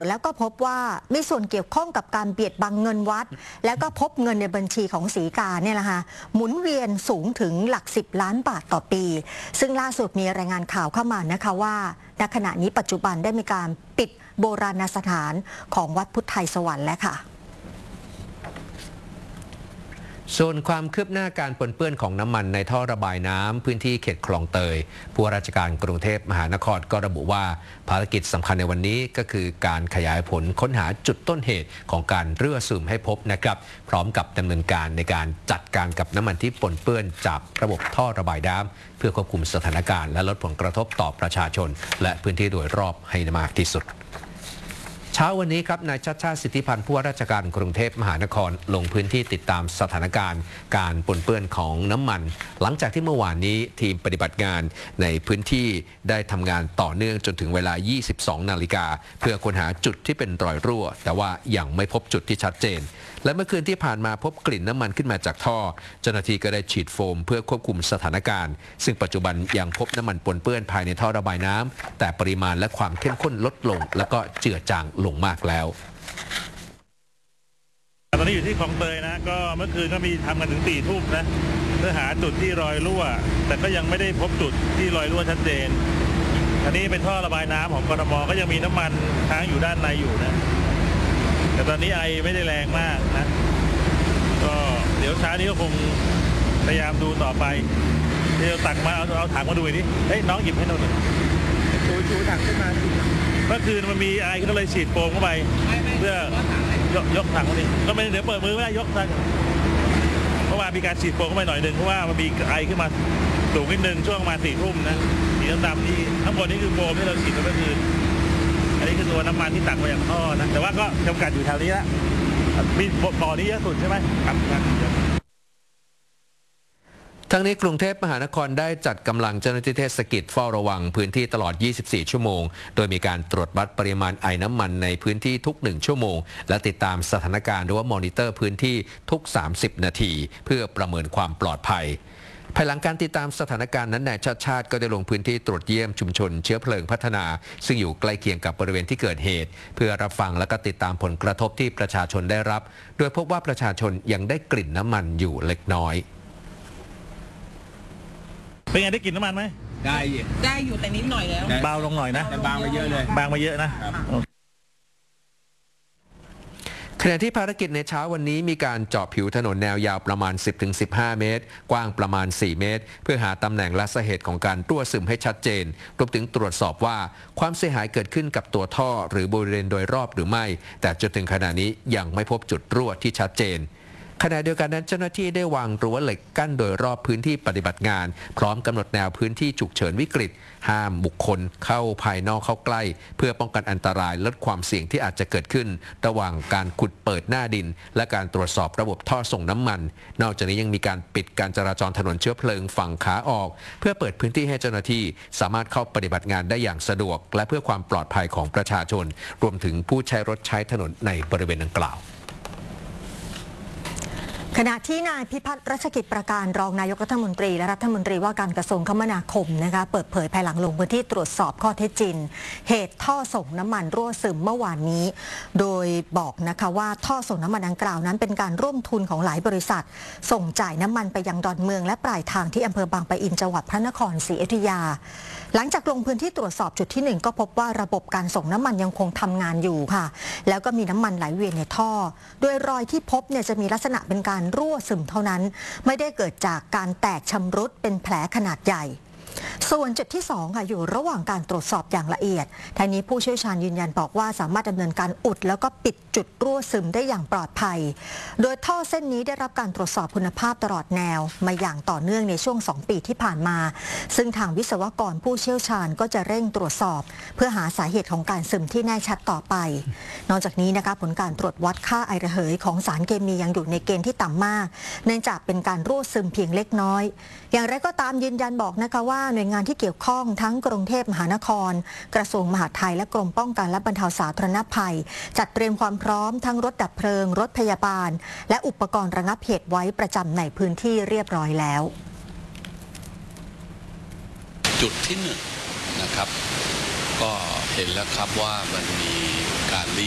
แล้วก็พบว่ามีส่วนเกี่ยวข้องกับการเบียดบังเงินวัดแล้วก็พบเงินในบัญชีของศรีกาเนี่ยแหละค่ะหมุนเวียนสูงถึงหลัก10 ล้านบาทต่อปีซึ่งล่าสุดมีรายงานข่าวเข้ามานะคะว่าณขณะนี้ปัจจุบันได้มีการปิดโบราณสถานของวัดพุทธไทยสวรรค์แล้วค่ะส่วนความคืบหน้าการปนเปื้อนของน้ำมันในท่อระบายน้ำพื้นที่เขตคลองเตยผู้ว่าราชการกรุงเทพมหานครก็ระบุว่าภารกิจสำคัญในวันนี้ก็คือการขยายผลค้นหาจุดต้นเหตุของการรั่วซึมให้พบนะครับพร้อมกับดำเนินการในการจัดการกับน้ำมันที่ปนเปื้อนจากระบบท่อระบายน้ำเพื่อควบคุมสถานการณ์และลดผลกระทบต่อประชาชนและพื้นที่โดยรอบให้มากที่สุดเช้าวันนี้ครับนายชัชชาติสิทธิพันธ์ผู้ว่าราชการกรุงเทพมหานครลงพื้นที่ติดตามสถานการณ์การปนเปื้อนของน้ำมันหลังจากที่เมื่อวานนี้ทีมปฏิบัติงานในพื้นที่ได้ทำงานต่อเนื่องจนถึงเวลา 22 นาฬิกาเพื่อค้นหาจุดที่เป็นรอยรั่วแต่ว่ายังไม่พบจุดที่ชัดเจนและเมื่อคืนที่ผ่านมาพบกลิ่นน้ำมันขึ้นมาจากท่อเจ้าหน้าที่ก็ได้ฉีดโฟมเพื่อควบคุมสถานการณ์ซึ่งปัจจุบันยังพบน้ำมันปนเปื้อนภายในท่อระบายน้ำแต่ปริมาณและความเข้มข้นลดลงแล้วก็เจือจางลงมากแล้วตอนนี้อยู่ที่คลองเตยนะก็เมื่อคืนก็มีทำกันถึง4 ทุ่มนะเพื่อหาจุดที่รอยรั่วแต่ก็ยังไม่ได้พบจุดที่รอยรั่วชัดเจนอันนี้เป็นท่อระบายน้ำของกทมก็ยังมีน้ำมันค้างอยู่ด้านในอยู่นะแต่ตอนนี้ไอไม่ได้แรงมากนะก็เดี๋ยวเช้านี้ก็คงพยายามดูต่อไปเดี๋ยวตักมาเอาถังมาดูดิเฮ้ยน้องหยิบให้หน่อยชูถังขึ้นมาเมื่อคืนมันมีไอก็เลยฉีดโฟมเข้าไปเพื่อยกถังนี่ก็ไม่เดี๋ยวเปิดมือไม่ได้ยกถังเพราะว่ามีการฉีดโฟมเข้าไปหน่อยหนึ่งเพราะว่ามันมีไอขึ้นมาสูงนิดนึงช่วงมา4 ทุ่มนะสีดำๆนี่ข้างบนนี่คือโฟมที่เราฉีดเมื่อคืนอันนี้คือตัวน้ำมันที่ตักมาจากท่อนะแต่ว่าก็จำกัดอยู่แถวนี้ละมีบ่อนี้เยอะสุดใช่ไหมครับทั้งนี้กรุงเทพมหานครได้จัดกำลังเจ้าหน้าที่เทศกิจเฝ้าระวังพื้นที่ตลอด 24 ชั่วโมงโดยมีการตรวจวัดปริมาณไอน้ำมันในพื้นที่ทุก 1 ชั่วโมงและติดตามสถานการณ์หรือว่ามอนิเตอร์พื้นที่ทุก 30 นาทีเพื่อประเมินความปลอดภัยภายหลังการติดตามสถานการณ์นั้นนายชาติชาติก็ได้ลงพื้นที่ตรวจเยี่ยมชุมชนเชื้อเพลิงพัฒนาซึ่งอยู่ใกล้เคียงกับบริเวณที่เกิดเหตุเพื่อรับฟังและก็ติดตามผลกระทบที่ประชาชนได้รับโดยพบว่าประชาชนยังได้กลิ่นน้ำมันอยู่เล็กน้อยเป็นไงได้กลิ่นน้ำมันไหมได้อยู่แต่นิดหน่อยแล้วเบาลงหน่อยนะแต่บางมาเยอะเลยบางมาเยอะนะขณะที่ภารกิจในเช้าวันนี้มีการเจาะผิวถนนแนวยาวประมาณ 10-15 เมตรกว้างประมาณ 4 เมตรเพื่อหาตำแหน่งและสาเหตุของการรั่วซึมให้ชัดเจนรวมถึงตรวจสอบว่าความเสียหายเกิดขึ้นกับตัวท่อหรือบริเวณโดยรอบหรือไม่แต่จนถึงขณะนี้ยังไม่พบจุดรั่วที่ชัดเจนขณะเดียวกันนั้นเจ้าหน้าที่ได้วางรั้วเหล็กกั้นโดยรอบพื้นที่ปฏิบัติงานพร้อมกำหนดแนวพื้นที่ฉุกเฉินวิกฤตห้ามบุคคลเข้าภายนอกเข้าใกล้เพื่อป้องกันอันตรายลดความเสี่ยงที่อาจจะเกิดขึ้นระหว่างการขุดเปิดหน้าดินและการตรวจสอบระบบท่อส่งน้ำมันนอกจากนี้ยังมีการปิดการจราจรถนนเชื้อเพลิงฝั่งขาออกเพื่อเปิดพื้นที่ให้เจ้าหน้าที่สามารถเข้าปฏิบัติงานได้อย่างสะดวกและเพื่อความปลอดภัยของประชาชนรวมถึงผู้ใช้รถใช้ถนนในบริเวณดังกล่าวขณะที่นายพิพัฒน์รัชกิจประการรองนายกรัฐมนตรีและรัฐมนตรีว่าการกระทรวงคมนาคมนะคะเปิดเผยภายหลังลงพื้นที่ตรวจสอบข้อเท็จจริงเหตุท่อส่งน้ำมันรั่วซึมเมื่อวานนี้โดยบอกนะคะว่าท่อส่งน้ำมันดังกล่าวนั้นเป็นการร่วมทุนของหลายบริษัทส่งจ่ายน้ำมันไปยังดอนเมืองและปลายทางที่อำเภอบางปะอินจังหวัดพระนครศรีอยุธยาหลังจากลงพื้นที่ตรวจสอบจุดที่1ก็พบว่าระบบการส่งน้ำมันยังคงทำงานอยู่ค่ะแล้วก็มีน้ำมันไหลเวียนในท่อโดยรอยที่พบเนี่ยจะมีลักษณะเป็นการรั่วซึมเท่านั้นไม่ได้เกิดจากการแตกชำรุดเป็นแผลขนาดใหญ่ส่วนจุดที่2ค่ะอยู่ระหว่างการตรวจสอบอย่างละเอียดทางนี้ผู้เชี่ยวชาญยืนยันบอกว่าสามารถดำเนินการอุดแล้วก็ปิดจุดรั่วซึมได้อย่างปลอดภัยโดยท่อเส้นนี้ได้รับการตรวจสอบคุณภาพตลอดแนวมาอย่างต่อเนื่องในช่วง2 ปีที่ผ่านมาซึ่งทางวิศวกรผู้เชี่ยวชาญก็จะเร่งตรวจสอบเพื่อหาสาเหตุของการซึมที่แน่ชัดต่อไปนอกจากนี้นะคะผลการตรวจวัดค่าไอระเหยของสารเคมียังอยู่ในเกณฑ์ที่ต่ำมากเนื่องจากเป็นการรั่วซึมเพียงเล็กน้อยอย่างไรก็ตามยืนยันบอกนะคะว่าหน่วยงานที่เกี่ยวข้องทั้งกรุงเทพมหานครกระทรวงมหาดไทยและกรมป้องกันและบรรเทาสาธารณภัยจัดเตรียมความพร้อมทั้งรถดับเพลิงรถพยาบาลและอุปกรณ์ระงับเหตุไว้ประจำในพื้นที่เรียบร้อยแล้วจุดที่1นะครับก็เห็นแล้วครับว่ามันมี